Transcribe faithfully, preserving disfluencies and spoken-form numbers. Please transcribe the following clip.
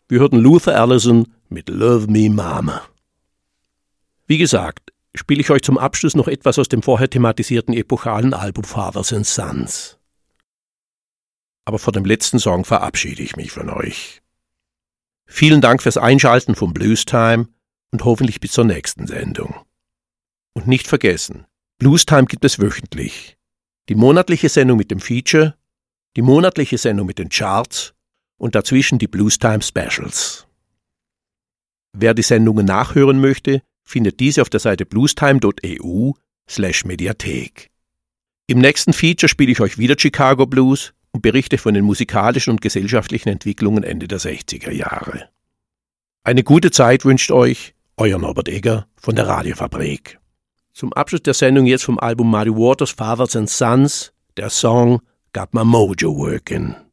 Wir hörten Luther Allison mit Love Me Mama. Wie gesagt, spiele ich euch zum Abschluss noch etwas aus dem vorher thematisierten epochalen Album Fathers and Sons. Aber vor dem letzten Song verabschiede ich mich von euch. Vielen Dank fürs Einschalten von Blues Time und hoffentlich bis zur nächsten Sendung. Und nicht vergessen, Blues Time gibt es wöchentlich. Die monatliche Sendung mit dem Feature, die monatliche Sendung mit den Charts und dazwischen die Blues Time Specials. Wer die Sendungen nachhören möchte, findet diese auf der Seite bluestime punkt e u slash Mediathek. Im nächsten Feature spiele ich euch wieder Chicago Blues und berichte von den musikalischen und gesellschaftlichen Entwicklungen Ende der sechziger Jahre. Eine gute Zeit wünscht euch euer Norbert Egger von der Radiofabrik. Zum Abschluss der Sendung jetzt vom Album Muddy Waters Fathers and Sons der Song Got My Mojo Workin'.